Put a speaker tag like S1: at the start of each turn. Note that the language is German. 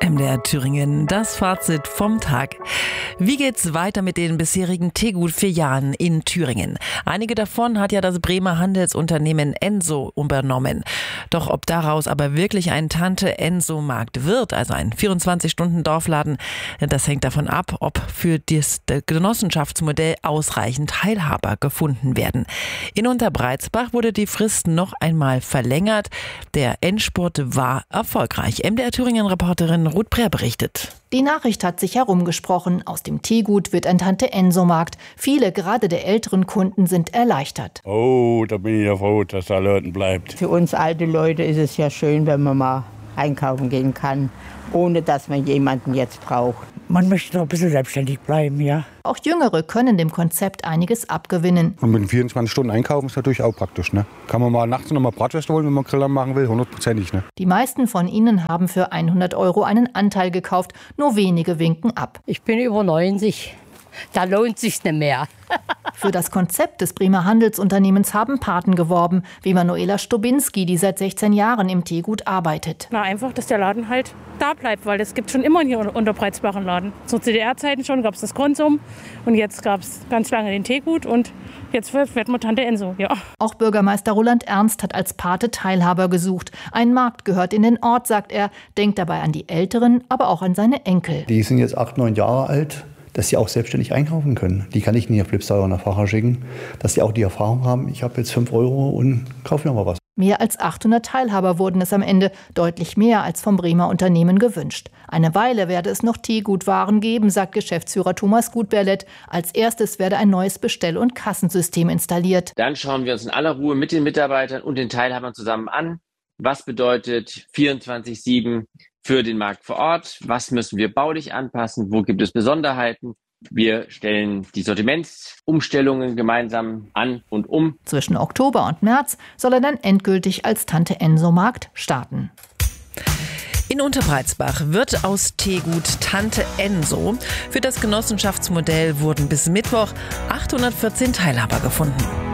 S1: MDR Thüringen, das Fazit vom Tag. Wie geht's weiter mit den bisherigen Tegut-Filialen in Thüringen? Einige davon hat ja das Bremer Handelsunternehmen Enso übernommen. Doch ob daraus aber wirklich ein Tante-Enso-Markt wird, also ein 24-Stunden-Dorfladen, das hängt davon ab, ob für das Genossenschaftsmodell ausreichend Teilhaber gefunden werden. In Unterbreizbach wurde die Frist noch einmal verlängert. Der Endspurt war erfolgreich. MDR Thüringen-Reporterin Ruth Brehr berichtet.
S2: Die Nachricht hat sich herumgesprochen. Aus dem Teegut wird ein Tante-Enso-Markt. Viele, gerade der älteren Kunden, sind erleichtert.
S3: Oh, da bin ich ja froh, dass da Leuten bleibt.
S4: Für uns alte Leute ist es ja schön, wenn man mal einkaufen gehen kann, ohne dass man jemanden jetzt braucht.
S5: Man möchte noch ein bisschen selbstständig bleiben, ja.
S2: Auch Jüngere können dem Konzept einiges abgewinnen.
S6: Und mit 24 Stunden einkaufen ist natürlich auch praktisch, ne? Kann man mal nachts noch mal Bratwürste holen, wenn man Grillern machen will, 100%, ne?
S2: Die meisten von ihnen haben für 100 € einen Anteil gekauft. Nur wenige winken ab.
S7: Ich bin über 90. Da lohnt sich's nicht mehr.
S2: Für das Konzept des Bremer Handelsunternehmens haben Paten geworben, wie Manuela Stobinski, die seit 16 Jahren im Teegut arbeitet.
S8: Na, einfach, dass der Laden halt da bleibt, weil es gibt schon immer einen unterbreizbaren Laden. Zu DDR-Zeiten schon gab es das Konsum und jetzt gab es ganz lange den Teegut und jetzt wird man Tante Enso, ja.
S2: Auch Bürgermeister Roland Ernst hat als Pate Teilhaber gesucht. Ein Markt gehört in den Ort, sagt er, denkt dabei an die Älteren, aber auch an seine Enkel.
S9: Die sind jetzt 8, 9 Jahre alt. Dass sie auch selbstständig einkaufen können. Die kann ich nicht auf Flipstar oder nach Facher schicken. Dass sie auch die Erfahrung haben, ich habe jetzt 5 € und kaufe mir mal was.
S2: Mehr als 800 Teilhaber wurden es am Ende, deutlich mehr als vom Bremer Unternehmen gewünscht. Eine Weile werde es noch Teegutwaren geben, sagt Geschäftsführer Thomas Gutberlet. Als erstes werde ein neues Bestell- und Kassensystem installiert.
S10: Dann schauen wir uns in aller Ruhe mit den Mitarbeitern und den Teilhabern zusammen an. Was bedeutet 24/7 für den Markt vor Ort? Was müssen wir baulich anpassen? Wo gibt es Besonderheiten? Wir stellen die Sortimentsumstellungen gemeinsam an und um.
S2: Zwischen Oktober und März soll er dann endgültig als Tante-Enso-Markt starten.
S1: In Unterbreizbach wird aus Teegut Tante Enso. Für das Genossenschaftsmodell wurden bis Mittwoch 814 Teilhaber gefunden.